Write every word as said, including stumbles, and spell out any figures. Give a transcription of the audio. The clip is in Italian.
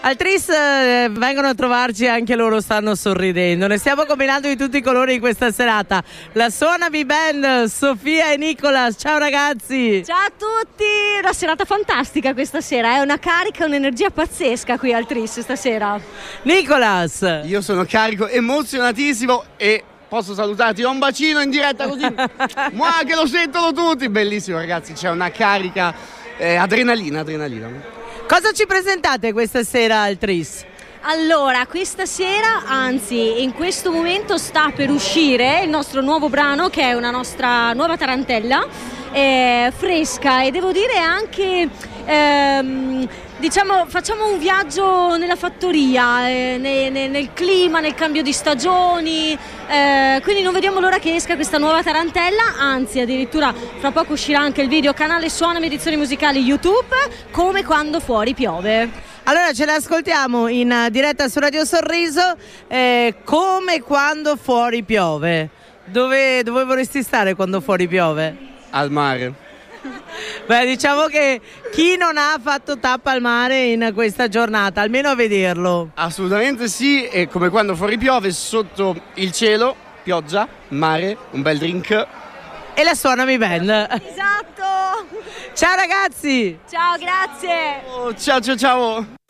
Al Tris eh, vengono a trovarci, anche loro stanno sorridendo. Ne stiamo combinando di tutti i colori in questa serata. La Suona B-Band, Sofia e Nicolas. Ciao ragazzi! Ciao a tutti! Una serata fantastica questa sera, è una carica, un'energia pazzesca qui al Tris stasera. Nicolas! Io sono carico, emozionatissimo e posso salutarti, ho un bacino in diretta così, mua che lo sentono tutti, bellissimo ragazzi, c'è una carica, eh, adrenalina, adrenalina. Cosa ci presentate questa sera al Tris? Allora, questa sera, anzi in questo momento sta per uscire il nostro nuovo brano, che è una nostra nuova tarantella, eh, fresca, e devo dire anche, ehm, diciamo, facciamo un viaggio nella fattoria, eh, ne, ne, nel clima, nel cambio di stagioni, eh, quindi non vediamo l'ora che esca questa nuova tarantella, anzi addirittura fra poco uscirà anche il video, canale Suonami Edizioni Musicali YouTube, Come quando fuori piove. Allora ce l'ascoltiamo in diretta su Radio Sorriso, eh, Come quando fuori piove. Dove, dove vorresti stare quando fuori piove? Al mare. Beh, diciamo che chi non ha fatto tappa al mare in questa giornata, almeno a vederlo. Assolutamente sì, e come quando fuori piove, sotto il cielo, pioggia, mare, un bel drink. E la Suonami Band. Esatto! Ciao ragazzi! Ciao, grazie! Oh, ciao ciao ciao!